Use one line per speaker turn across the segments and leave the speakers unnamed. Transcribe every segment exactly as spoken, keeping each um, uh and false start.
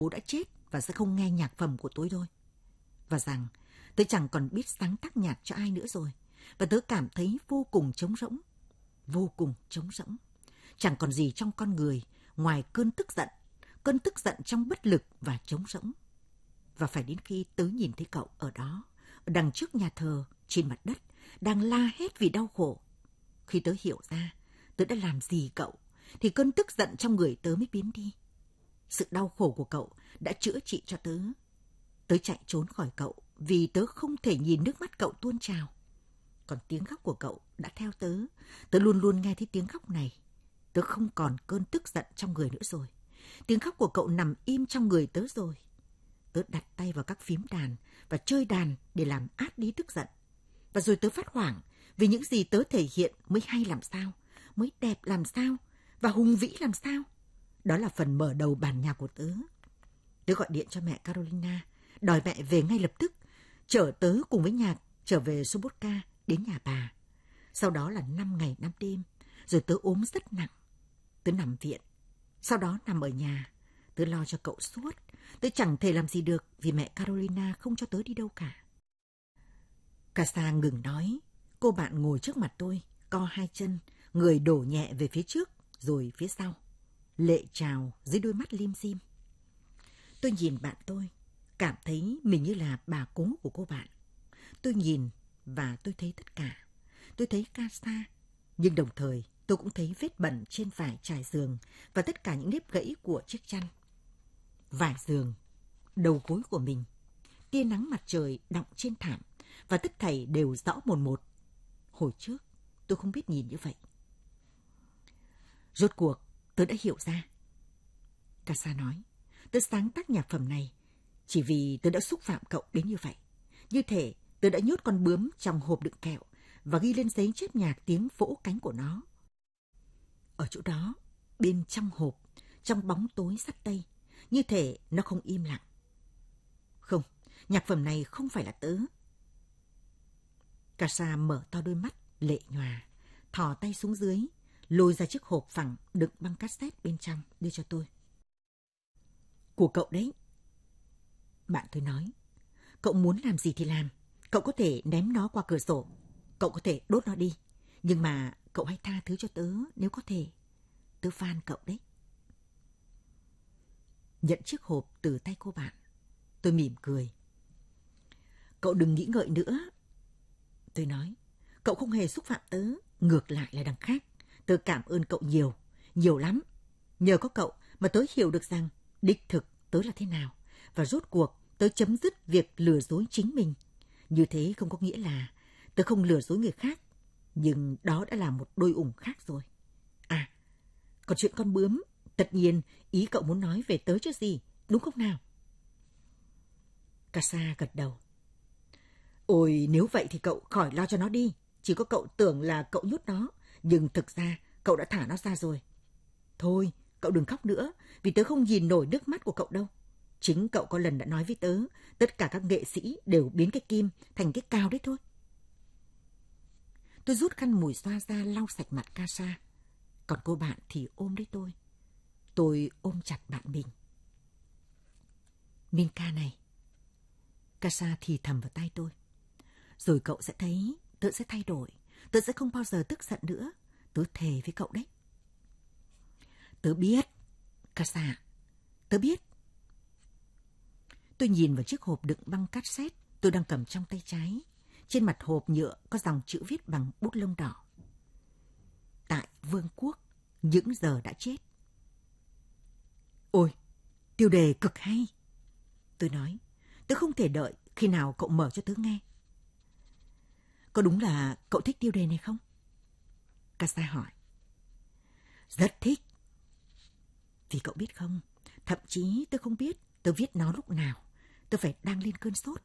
bố đã chết và sẽ không nghe nhạc phẩm của tôi thôi. Và rằng tớ chẳng còn biết sáng tác nhạc cho ai nữa rồi. Và tớ cảm thấy vô cùng trống rỗng. Vô cùng trống rỗng. Chẳng còn gì trong con người ngoài cơn tức giận. Cơn tức giận trong bất lực và trống rỗng. Và phải đến khi tớ nhìn thấy cậu ở đó, ở đằng trước nhà thờ, trên mặt đất, đang la hét vì đau khổ. Khi tớ hiểu ra tớ đã làm gì cậu, thì cơn tức giận trong người tớ mới biến đi. Sự đau khổ của cậu đã chữa trị cho tớ. Tớ chạy trốn khỏi cậu vì tớ không thể nhìn nước mắt cậu tuôn trào. Còn tiếng khóc của cậu đã theo tớ. Tớ luôn luôn nghe thấy tiếng khóc này. Tớ không còn cơn tức giận trong người nữa rồi. Tiếng khóc của cậu nằm im trong người tớ rồi. Tớ đặt tay vào các phím đàn và chơi đàn để làm át đi tức giận. Và rồi tớ phát hoảng vì những gì tớ thể hiện mới hay làm sao, mới đẹp làm sao và hùng vĩ làm sao. Đó là phần mở đầu bản nhạc của tớ. Tớ gọi điện cho mẹ Carolina, đòi mẹ về ngay lập tức, chở tớ cùng với nhạc trở về Sobotka đến nhà bà. Sau đó là năm ngày năm đêm, rồi tớ ốm rất nặng. Tớ nằm viện, sau đó nằm ở nhà. Tớ lo cho cậu suốt. Tớ chẳng thể làm gì được vì mẹ Carolina không cho tớ đi đâu cả. Casa ngừng nói. Cô bạn ngồi trước mặt tôi, co hai chân, người đổ nhẹ về phía trước, rồi phía sau. Lệ trào dưới đôi mắt lim dim. Tôi nhìn bạn tôi, cảm thấy mình như là bà cố của cô bạn. Tôi nhìn và tôi thấy tất cả. Tôi thấy Casa, nhưng đồng thời tôi cũng thấy vết bẩn trên vải trải giường và tất cả những nếp gãy của chiếc chăn. Vải giường, đầu gối của mình, tia nắng mặt trời đọng trên thảm và tất thảy đều rõ mồn một. Hồi trước tôi không biết nhìn như vậy. Rốt cuộc tớ đã hiểu ra. Casa nói, tớ sáng tác nhạc phẩm này chỉ vì tớ đã xúc phạm cậu đến như vậy. Như thể tớ đã nhốt con bướm trong hộp đựng kẹo và ghi lên giấy chép nhạc tiếng vỗ cánh của nó. Ở chỗ đó, bên trong hộp, trong bóng tối sắt tây, như thể nó không im lặng. Không, nhạc phẩm này không phải là tớ. Casa mở to đôi mắt, lệ nhòa, thò tay xuống dưới, lôi ra chiếc hộp phẳng đựng băng cassette bên trong, đưa cho tôi. Của cậu đấy. Bạn tôi nói, cậu muốn làm gì thì làm, cậu có thể ném nó qua cửa sổ, cậu có thể đốt nó đi, nhưng mà cậu hãy tha thứ cho tớ nếu có thể. Tớ van cậu đấy. Nhận chiếc hộp từ tay cô bạn, tôi mỉm cười. Cậu đừng nghĩ ngợi nữa. Tôi nói, cậu không hề xúc phạm tớ, ngược lại là đằng khác. Tớ cảm ơn cậu nhiều, nhiều lắm. Nhờ có cậu mà tớ hiểu được rằng đích thực tớ là thế nào. Và rốt cuộc tớ chấm dứt việc lừa dối chính mình. Như thế không có nghĩa là tớ không lừa dối người khác. Nhưng đó đã là một đôi ủng khác rồi. À, còn chuyện con bướm, tất nhiên ý cậu muốn nói về tớ chứ gì, đúng không nào? Casa gật đầu. Ôi, nếu vậy thì cậu khỏi lo cho nó đi. Chỉ có cậu tưởng là cậu nhốt nó, nhưng thực ra cậu đã thả nó ra rồi. Thôi, cậu đừng khóc nữa, vì tớ không nhìn nổi nước mắt của cậu đâu. Chính cậu có lần đã nói với tớ, tất cả các nghệ sĩ đều biến cái kim thành cái cao đấy thôi. Tôi rút khăn mùi xoa ra lau sạch mặt Casa. Còn cô bạn thì ôm lấy tôi. Tôi ôm chặt bạn mình. Minka này. Casa thì thầm vào tai tôi. Rồi cậu sẽ thấy tớ sẽ thay đổi. Tớ sẽ không bao giờ tức giận nữa. Tớ thề với cậu đấy. Tớ biết. Casa, tớ biết. Tôi nhìn vào chiếc hộp đựng băng cassette tôi đang cầm trong tay trái. Trên mặt hộp nhựa có dòng chữ viết bằng bút lông đỏ. Tại Vương quốc, những giờ đã chết. Ôi, tiêu đề cực hay. Tôi nói, tớ không thể đợi khi nào cậu mở cho tớ nghe. Có đúng là cậu thích tiêu đề này không? Casa hỏi. Rất thích. Vì cậu biết không, thậm chí tớ không biết tớ viết nó lúc nào. Tớ phải đang lên cơn sốt.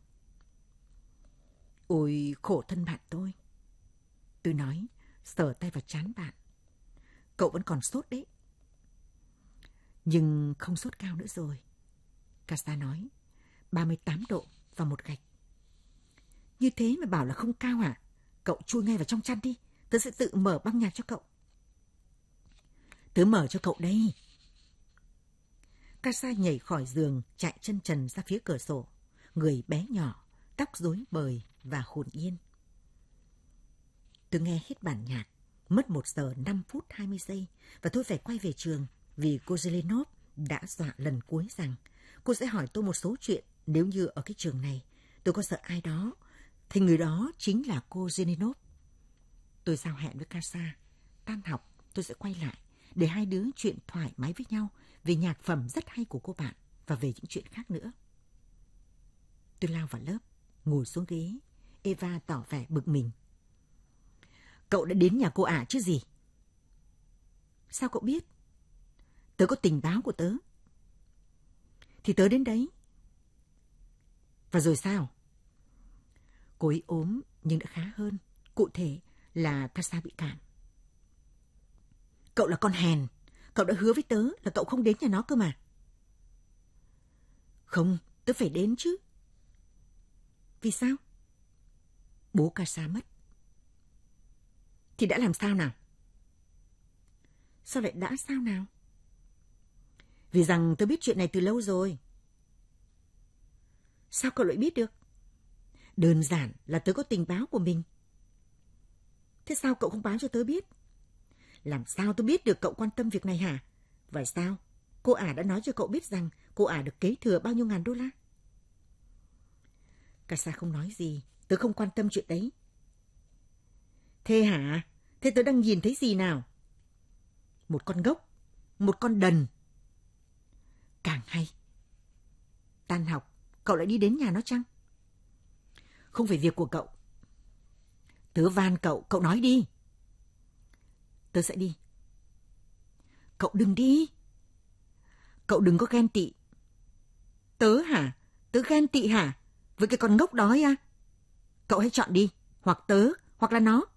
Ôi, khổ thân bạn tôi. Tôi nói, sờ tay vào trán bạn. Cậu vẫn còn sốt đấy. Nhưng không sốt cao nữa rồi. Casa nói, ba mươi tám độ và một gạch. Như thế mà bảo là không cao hả? Cậu chui ngay vào trong chăn đi. Tớ sẽ tự mở băng nhạc cho cậu. Tớ mở cho cậu đây. Casa nhảy khỏi giường, chạy chân trần ra phía cửa sổ. Người bé nhỏ, tóc rối bời và hồn nhiên. Tôi nghe hết bản nhạc, mất một giờ năm phút hai mươi giây và tôi phải quay về trường vì cô Zelenov đã dọa lần cuối rằng cô sẽ hỏi tôi một số chuyện nếu như ở cái trường này tôi có sợ ai đó thì người đó chính là cô Zelenov. Tôi giao hẹn với Casa, tan học tôi sẽ quay lại để hai đứa chuyện thoải mái với nhau về nhạc phẩm rất hay của cô bạn và về những chuyện khác nữa. Tôi lao vào lớp, ngồi xuống ghế. Eva tỏ vẻ bực mình. Cậu đã đến nhà cô ả chứ gì? Sao cậu biết? Tớ có tình báo của tớ. Thì tớ đến đấy. Và rồi sao? Cô ấy ốm nhưng đã khá hơn. Cụ thể là Casa bị cảm. Cậu là con hèn. Cậu đã hứa với tớ là cậu không đến nhà nó cơ mà. Không, tớ phải đến chứ. Vì sao? Bố Casa mất. Thì đã làm sao nào? Sao lại đã sao nào? Vì rằng tớ biết chuyện này từ lâu rồi. Sao cậu lại biết được? Đơn giản là tớ có tình báo của mình. Thế sao cậu không báo cho tớ biết? Làm sao tớ biết được cậu quan tâm việc này hả? Và sao? Cô ả đã nói cho cậu biết rằng cô ả được kế thừa bao nhiêu ngàn đô la? Casa không nói gì. Tớ không quan tâm chuyện đấy. Thế hả? Thế tớ đang nhìn thấy gì nào? Một con gốc. Một con đần. Càng hay. Tan học, cậu lại đi đến nhà nó chăng? Không phải việc của cậu. Tớ van cậu, cậu nói đi. Tớ sẽ đi. Cậu đừng đi. Cậu đừng có ghen tị. Tớ hả? Tớ ghen tị hả? Với cái con ngốc đó à? Cậu hãy chọn đi. Hoặc tớ, hoặc là nó.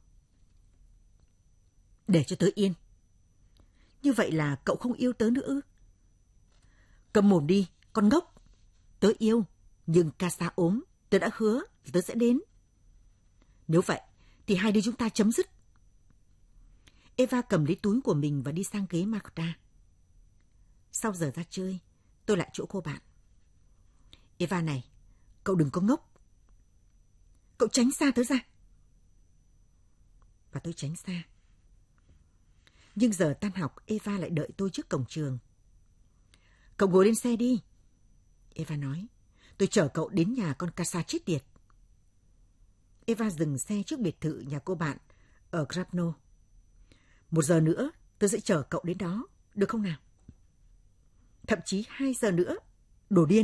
Để cho tớ yên. Như vậy là cậu không yêu tớ nữa ư? Cầm mồm đi, con ngốc. Tớ yêu, nhưng Casa ốm, tớ đã hứa tớ sẽ đến. Nếu vậy, thì hai đứa chúng ta chấm dứt. Eva cầm lấy túi của mình và đi sang ghế Marta. Sau giờ ra chơi, tôi lại chỗ cô bạn. Eva này, cậu đừng có ngốc. Cậu tránh xa tớ ra. Và tôi tránh xa. Nhưng giờ tan học, Eva lại đợi tôi trước cổng trường. Cậu ngồi lên xe đi. Eva nói, tôi chở cậu đến nhà con Casa chết tiệt. Eva dừng xe trước biệt thự nhà cô bạn ở Grabno. Một giờ nữa, tôi sẽ chở cậu đến đó, được không nào? Thậm chí hai giờ nữa, đồ điên.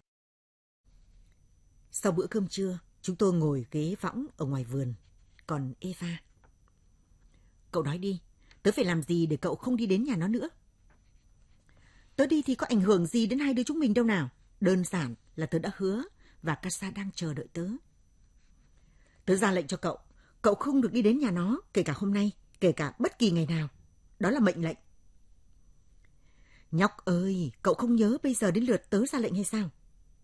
Sau bữa cơm trưa, chúng tôi ngồi ghế võng ở ngoài vườn. Còn Eva... Cậu nói đi, tớ phải làm gì để cậu không đi đến nhà nó nữa? Tớ đi thì có ảnh hưởng gì đến hai đứa chúng mình đâu nào. Đơn giản là tớ đã hứa và Casa đang chờ đợi tớ. Tớ ra lệnh cho cậu, cậu không được đi đến nhà nó, kể cả hôm nay, kể cả bất kỳ ngày nào. Đó là mệnh lệnh. Nhóc ơi, cậu không nhớ bây giờ đến lượt tớ ra lệnh hay sao?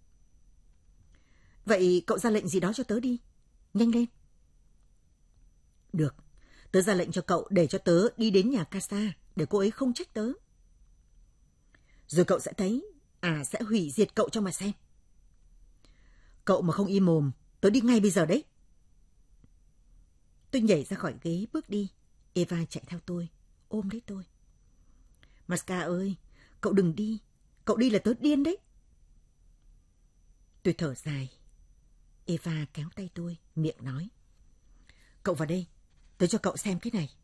Vậy cậu ra lệnh gì đó cho tớ đi. Nhanh lên. Được, tớ ra lệnh cho cậu để cho tớ đi đến nhà Casa, để cô ấy không trách tớ. Rồi cậu sẽ thấy, à sẽ hủy diệt cậu cho mà xem. Cậu mà không im mồm, tớ đi ngay bây giờ đấy. Tôi nhảy ra khỏi ghế bước đi. Eva chạy theo tôi, ôm lấy tôi. Maska ơi, cậu đừng đi. Cậu đi là tớ điên đấy. Tôi thở dài. Eva kéo tay tôi, miệng nói. Cậu vào đây, tớ cho cậu xem cái này.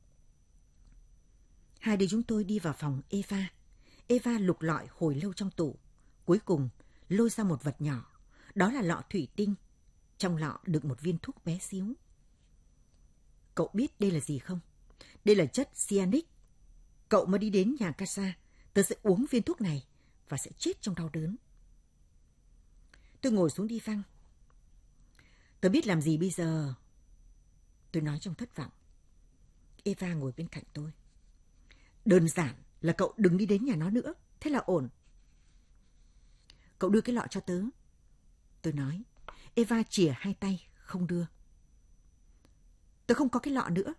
Hai đứa chúng tôi đi vào phòng Eva. Eva lục lọi hồi lâu trong tủ. Cuối cùng, lôi ra một vật nhỏ. Đó là lọ thủy tinh. Trong lọ đựng một viên thuốc bé xíu. Cậu biết đây là gì không? Đây là chất cyanuric. Cậu mà đi đến nhà Casa, tớ sẽ uống viên thuốc này và sẽ chết trong đau đớn. Tôi ngồi xuống đi văng. Tớ biết làm gì bây giờ? Tôi nói trong thất vọng. Eva ngồi bên cạnh tôi. Đơn giản là cậu đừng đi đến nhà nó nữa. Thế là ổn. Cậu đưa cái lọ cho tớ. Tôi nói. Eva chìa hai tay, không đưa. Tớ không có cái lọ nữa.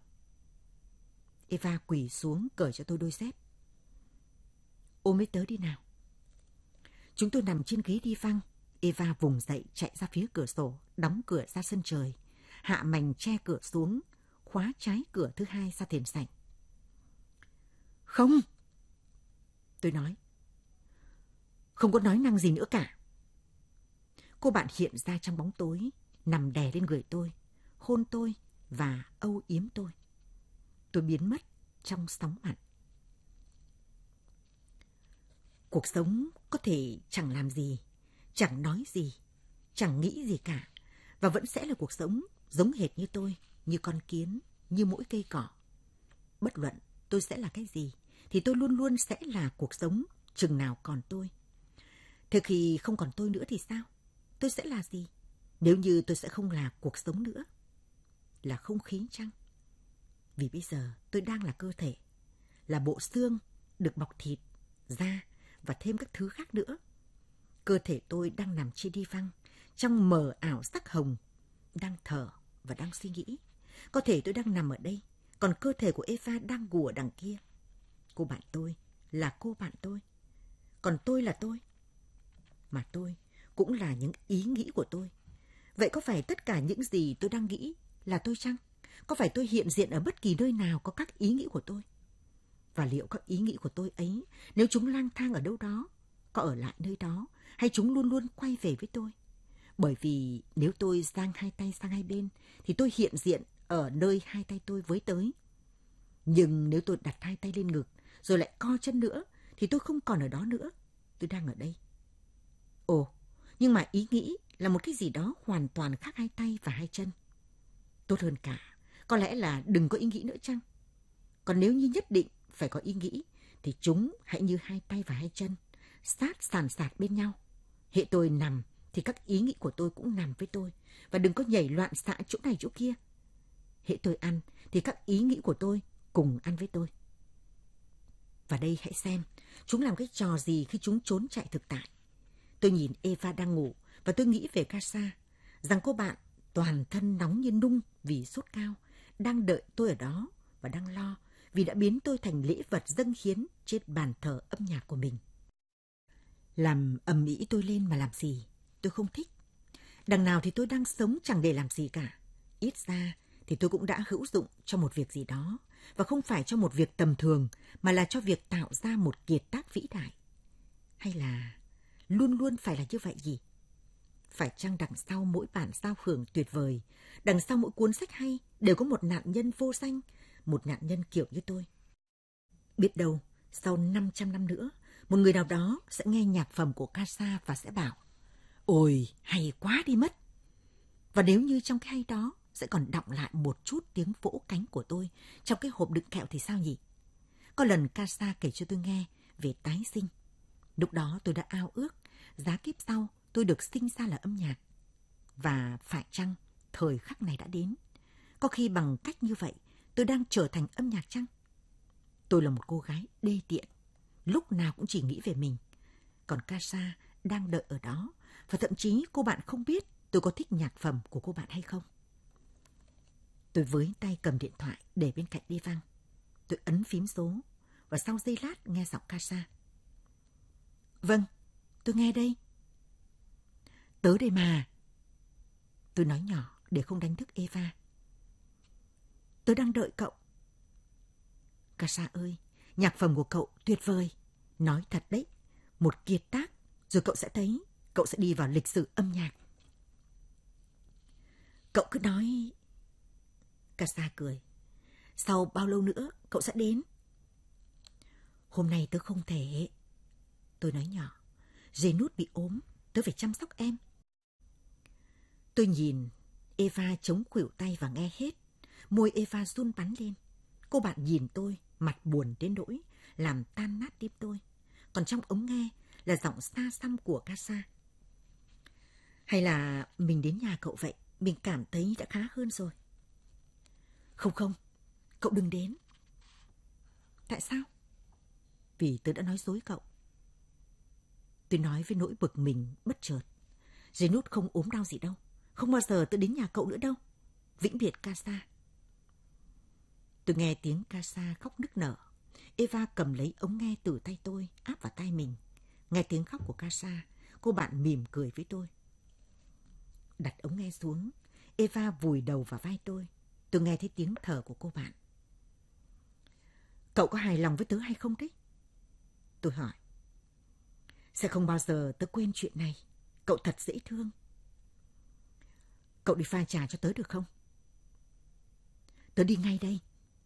Eva quỳ xuống cởi cho tôi đôi dép. Ôm lấy tớ đi nào. Chúng tôi nằm trên ghế đi văng. Eva vùng dậy chạy ra phía cửa sổ, đóng cửa ra sân trời, hạ mành che cửa xuống, khóa trái cửa thứ hai ra thềm sảnh. Không! Tôi nói. Không có nói năng gì nữa cả. Cô bạn hiện ra trong bóng tối, nằm đè lên người tôi, hôn tôi và âu yếm tôi. Tôi biến mất trong sóng mặt. Cuộc sống có thể chẳng làm gì, chẳng nói gì, chẳng nghĩ gì cả, và vẫn sẽ là cuộc sống giống hệt như tôi, như con kiến, như mỗi cây cỏ. Bất luận tôi sẽ là cái gì, thì tôi luôn luôn sẽ là cuộc sống chừng nào còn tôi. Thế khi không còn tôi nữa thì sao? Tôi sẽ là gì? Nếu như tôi sẽ không là cuộc sống nữa? Là không khí chăng? Vì bây giờ tôi đang là cơ thể, là bộ xương được bọc thịt, da và thêm các thứ khác nữa. Cơ thể tôi đang nằm trên đi văng, trong mờ ảo sắc hồng, đang thở và đang suy nghĩ. Có thể tôi đang nằm ở đây, còn cơ thể của Eva đang ngủ ở đằng kia. Cô bạn tôi là cô bạn tôi, còn tôi là tôi. Mà tôi cũng là những ý nghĩ của tôi. Vậy có phải tất cả những gì tôi đang nghĩ là tôi chăng? Có phải tôi hiện diện ở bất kỳ nơi nào có các ý nghĩ của tôi? Và liệu các ý nghĩ của tôi ấy, nếu chúng lang thang ở đâu đó, có ở lại nơi đó, hay chúng luôn luôn quay về với tôi? Bởi vì nếu tôi giang hai tay sang hai bên, thì tôi hiện diện ở nơi hai tay tôi với tới. Nhưng nếu tôi đặt hai tay lên ngực, rồi lại co chân nữa, thì tôi không còn ở đó nữa. Tôi đang ở đây. Ồ, nhưng mà ý nghĩ là một cái gì đó hoàn toàn khác hai tay và hai chân. Tốt hơn cả, có lẽ là đừng có ý nghĩ nữa chăng? Còn nếu như nhất định phải có ý nghĩ, thì chúng hãy như hai tay và hai chân, sát sàn sạt bên nhau. Hễ tôi nằm, thì các ý nghĩ của tôi cũng nằm với tôi, và đừng có nhảy loạn xạ chỗ này chỗ kia. Hễ tôi ăn, thì các ý nghĩ của tôi cùng ăn với tôi. Và đây hãy xem, chúng làm cái trò gì khi chúng trốn chạy thực tại. Tôi nhìn Eva đang ngủ, và tôi nghĩ về Casa, rằng cô bạn toàn thân nóng như nung vì sốt cao, đang đợi tôi ở đó và đang lo vì đã biến tôi thành lễ vật dâng hiến trên bàn thờ âm nhạc của mình. Làm ầm ĩ tôi lên mà làm gì? Tôi không thích. Đằng nào thì tôi đang sống chẳng để làm gì cả. Ít ra thì tôi cũng đã hữu dụng cho một việc gì đó, và không phải cho một việc tầm thường, mà là cho việc tạo ra một kiệt tác vĩ đại. Hay là luôn luôn phải là như vậy gì? Phải chăng đằng sau mỗi bản giao hưởng tuyệt vời, đằng sau mỗi cuốn sách hay, đều có một nạn nhân vô danh, một nạn nhân kiểu như tôi? Biết đâu, sau năm trăm năm nữa, một người nào đó sẽ nghe nhạc phẩm của Casa và sẽ bảo, ôi, hay quá đi mất. Và nếu như trong cái hay đó sẽ còn đọng lại một chút tiếng vỗ cánh của tôi trong cái hộp đựng kẹo thì sao nhỉ? Có lần Casa kể cho tôi nghe về tái sinh. Lúc đó tôi đã ao ước giá kiếp sau tôi được sinh ra là âm nhạc. Và phải chăng thời khắc này đã đến? Có khi bằng cách như vậy tôi đang trở thành âm nhạc chăng? Tôi là một cô gái đê tiện, lúc nào cũng chỉ nghĩ về mình. Còn Casa đang đợi ở đó, và thậm chí cô bạn không biết tôi có thích nhạc phẩm của cô bạn hay không. Tôi với tay cầm điện thoại để bên cạnh đi văng. Tôi ấn phím số, và sau giây lát nghe giọng Casa. Vâng, tôi nghe đây. Tớ đây mà. Tôi nói nhỏ để không đánh thức Eva. Tớ đang đợi cậu. Casa ơi, nhạc phẩm của cậu tuyệt vời. Nói thật đấy, một kiệt tác, rồi cậu sẽ thấy, cậu sẽ đi vào lịch sử âm nhạc. Cậu cứ nói... Casa cười. Sau bao lâu nữa cậu sẽ đến? Hôm nay tớ không thể. Tôi nói nhỏ. Janus bị ốm, tớ phải chăm sóc em. Tôi nhìn Eva chống khuỷu tay và nghe hết. Môi Eva run bắn lên. Cô bạn nhìn tôi, mặt buồn đến nỗi làm tan nát tim tôi. Còn trong ống nghe là giọng xa xăm của Casa. Hay là mình đến nhà cậu vậy, mình cảm thấy đã khá hơn rồi. Không không, cậu đừng đến. Tại sao? Vì tớ đã nói dối cậu. Tôi nói với nỗi bực mình bất chợt. Janus không ốm đau gì đâu. Không bao giờ tớ đến nhà cậu nữa đâu. Vĩnh biệt Casa. Tôi nghe tiếng Casa khóc nức nở. Eva cầm lấy ống nghe từ tay tôi, áp vào tai mình. Nghe tiếng khóc của Casa, cô bạn mỉm cười với tôi. Đặt ống nghe xuống, Eva vùi đầu vào vai tôi. Tôi nghe thấy tiếng thở của cô bạn. Cậu có hài lòng với tớ hay không đấy? Tôi hỏi. Sẽ không bao giờ tớ quên chuyện này. Cậu thật dễ thương. Cậu đi pha trà cho tớ được không? Tớ đi ngay đây.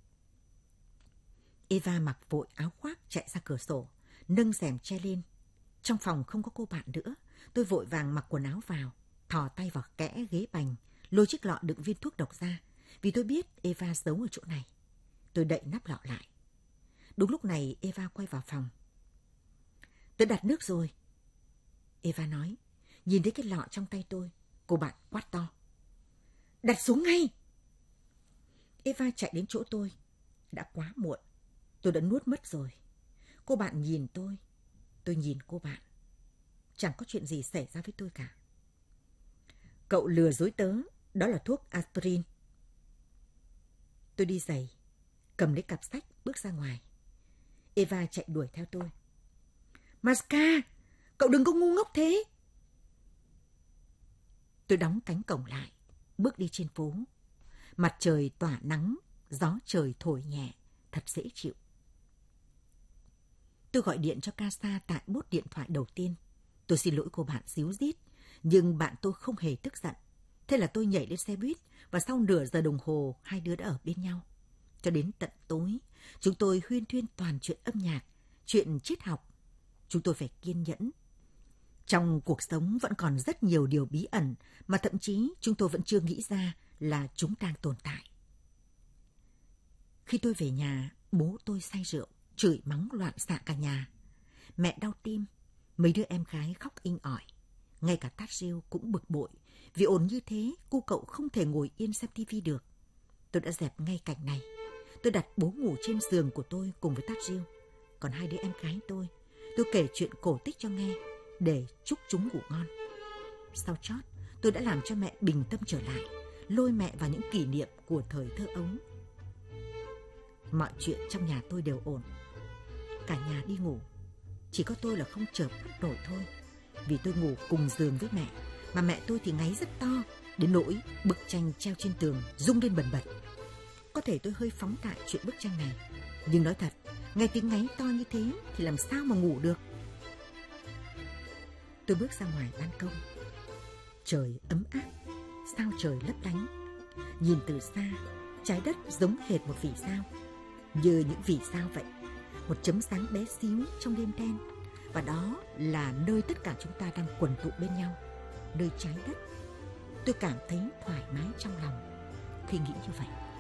Eva mặc vội áo khoác chạy ra cửa sổ, nâng rèm che lên. Trong phòng không có cô bạn nữa. Tôi vội vàng mặc quần áo vào, thò tay vào kẽ ghế bành, lôi chiếc lọ đựng viên thuốc độc ra, vì tôi biết Eva giấu ở chỗ này. Tôi đậy nắp lọ lại. Đúng lúc này Eva quay vào phòng. Tớ đặt nước rồi. Eva nói, nhìn thấy cái lọ trong tay tôi, cô bạn quát to. Đặt xuống ngay! Eva chạy đến chỗ tôi. Đã quá muộn. Tôi đã nuốt mất rồi. Cô bạn nhìn tôi. Tôi nhìn cô bạn. Chẳng có chuyện gì xảy ra với tôi cả. Cậu lừa dối tớ. Đó là thuốc aspirin. Tôi đi giày, cầm lấy cặp sách, bước ra ngoài. Eva chạy đuổi theo tôi. Masca, cậu đừng có ngu ngốc thế. Tôi đóng cánh cổng lại, bước đi trên phố. Mặt trời tỏa nắng, gió trời thổi nhẹ, thật dễ chịu. Tôi gọi điện cho Casa tại bốt điện thoại đầu tiên. Tôi xin lỗi cô bạn díu dít, nhưng bạn tôi không hề tức giận. Thế là tôi nhảy lên xe buýt và sau nửa giờ đồng hồ hai đứa đã ở bên nhau. Cho đến tận tối, chúng tôi huyên thuyên toàn chuyện âm nhạc, chuyện triết học. Chúng tôi phải kiên nhẫn. Trong cuộc sống vẫn còn rất nhiều điều bí ẩn mà thậm chí chúng tôi vẫn chưa nghĩ ra là chúng đang tồn tại. Khi tôi về nhà, bố tôi say rượu, chửi mắng loạn xạ cả nhà. Mẹ đau tim, mấy đứa em gái khóc inh ỏi. Ngay cả Tát Diêu cũng bực bội, vì ồn như thế, cu cậu không thể ngồi yên xem tivi được. Tôi đã dẹp ngay cảnh này. Tôi đặt bố ngủ trên giường của tôi cùng với Tát Diêu. Còn hai đứa em gái tôi, tôi kể chuyện cổ tích cho nghe để chúc chúng ngủ ngon. Sau chót, tôi đã làm cho mẹ bình tâm trở lại, lôi mẹ vào những kỷ niệm của thời thơ ấu. Mọi chuyện trong nhà tôi đều ổn. Cả nhà đi ngủ. Chỉ có tôi là không chợp mắt nổi thôi. Vì tôi ngủ cùng giường với mẹ, mà mẹ tôi thì ngáy rất to, đến nỗi bức tranh treo trên tường rung lên bần bật. Có thể tôi hơi phóng đại chuyện bức tranh này, nhưng nói thật, nghe tiếng ngáy to như thế thì làm sao mà ngủ được. Tôi bước ra ngoài ban công. Trời ấm áp, sao trời lấp lánh. Nhìn từ xa, trái đất giống hệt một vì sao. Như những vì sao vậy, một chấm sáng bé xíu trong đêm đen. Và đó là nơi tất cả chúng ta đang quần tụ bên nhau, nơi trái đất. Tôi cảm thấy thoải mái trong lòng khi nghĩ như vậy.